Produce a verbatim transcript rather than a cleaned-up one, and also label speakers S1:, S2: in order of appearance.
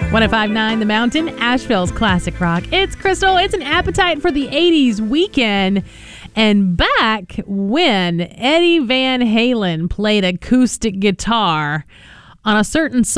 S1: one oh five point nine The Mountain, Asheville's classic rock. It's Crystal. It's an appetite for the eighties weekend. And back when Eddie Van Halen played acoustic guitar on a certain song,